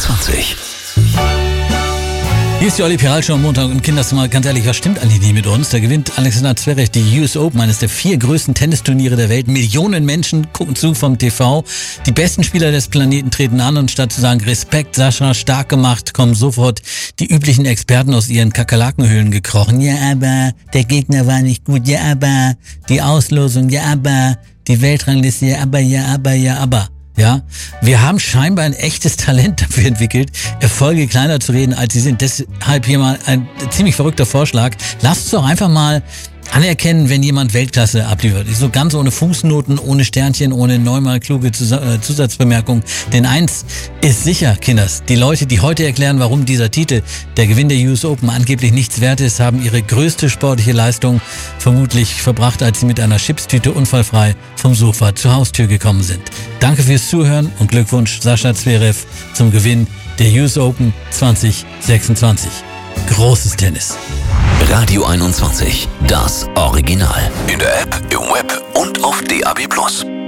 21. Hier ist die Olli Piral Show am Montag und Kinders, mal ganz ehrlich, was stimmt eigentlich nicht mit uns? Da gewinnt Alexander Zverev die US Open, eines der 4 größten Tennisturniere der Welt. Millionen Menschen gucken zu vom TV. Die besten Spieler des Planeten treten an und statt zu sagen, Respekt, Sascha, stark gemacht, kommen sofort die üblichen Experten aus ihren Kakerlakenhöhlen gekrochen. Ja, aber der Gegner war nicht gut. Ja, aber die Auslosung. Ja, aber die Weltrangliste. Ja, aber, ja, aber, ja, aber. Ja, wir haben scheinbar ein echtes Talent dafür entwickelt, Erfolge kleiner zu reden, als sie sind. Deshalb hier mal ein ziemlich verrückter Vorschlag. Lasst uns doch einfach mal anerkennen, wenn jemand Weltklasse abliefert. So ganz ohne Fußnoten, ohne Sternchen, ohne neunmal kluge Zusatzbemerkung. Denn eins ist sicher, Kinders, die Leute, die heute erklären, warum dieser Titel, der Gewinn der US Open, angeblich nichts wert ist, haben ihre größte sportliche Leistung vermutlich verbracht, als sie mit einer Chipstüte unfallfrei vom Sofa zur Haustür gekommen sind. Danke fürs Zuhören und Glückwunsch Sascha Zverev zum Gewinn der US Open 2026. Großes Tennis. Radio 21, das Original. In der App, im Web und auf DAB+.